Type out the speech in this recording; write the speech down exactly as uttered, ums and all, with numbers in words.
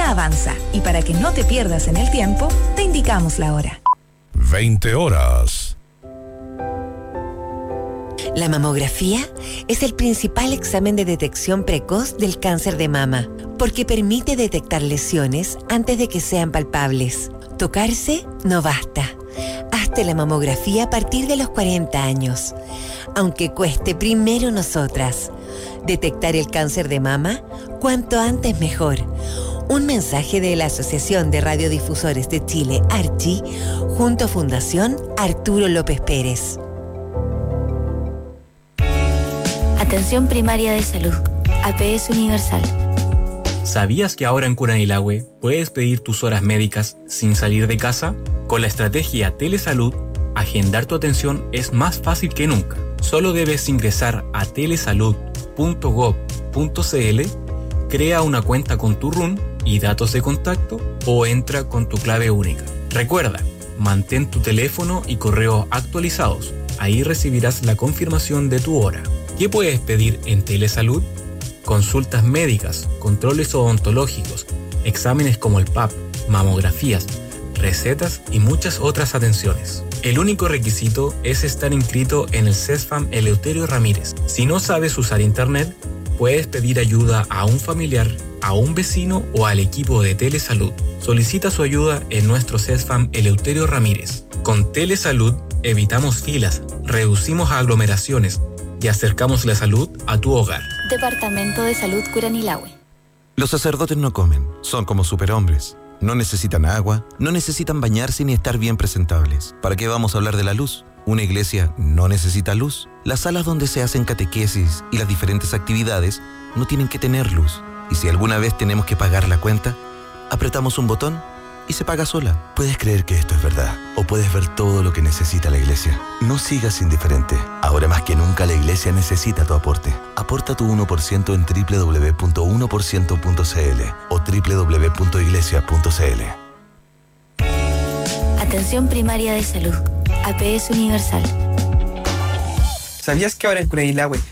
vida avanza y para que no te pierdas en el tiempo, te indicamos la hora. veinte horas. La mamografía es el principal examen de detección precoz del cáncer de mama, porque permite detectar lesiones antes de que sean palpables. Tocarse no basta. Hazte la mamografía a partir de los cuarenta años. Aunque cueste primero nosotras. Detectar el cáncer de mama, cuanto antes mejor. Un mensaje de la Asociación de Radiodifusores de Chile, ARCHI, junto a Fundación Arturo López Pérez. Atención Primaria de Salud, A P S Universal. ¿Sabías que ahora en Curanilahue puedes pedir tus horas médicas sin salir de casa? Con la estrategia Telesalud, agendar tu atención es más fácil que nunca. Solo debes ingresar a telesalud punto gob punto cl, crea una cuenta con tu R U N y datos de contacto o entra con tu clave única. Recuerda, mantén tu teléfono y correo actualizados. Ahí recibirás la confirmación de tu hora. ¿Qué puedes pedir en Telesalud? Consultas médicas, controles odontológicos, exámenes como el P A P, mamografías, recetas y muchas otras atenciones. El único requisito es estar inscrito en el CESFAM Eleuterio Ramírez. Si no sabes usar internet, puedes pedir ayuda a un familiar, a un vecino o al equipo de Telesalud. Solicita su ayuda en nuestro CESFAM Eleuterio Ramírez. Con Telesalud evitamos filas, reducimos aglomeraciones y acercamos la salud a tu hogar. Departamento de Salud Curanilahue. Los sacerdotes no comen, son como superhombres. No necesitan agua, no necesitan bañarse ni estar bien presentables. ¿Para qué vamos a hablar de la luz? Una iglesia no necesita luz. Las salas donde se hacen catequesis y las diferentes actividades no tienen que tener luz. Y si alguna vez tenemos que pagar la cuenta, apretamos un botón y se paga sola. Puedes creer que esto es verdad, o puedes ver todo lo que necesita la iglesia. No sigas indiferente. Ahora más que nunca la iglesia necesita tu aporte. Aporta tu uno por ciento en doble u doble u doble u punto uno por ciento punto c l o doble u doble u doble u punto iglesia punto c l. Atención Primaria de Salud, A P S Universal. ¿Sabías que ahora en Curanilahue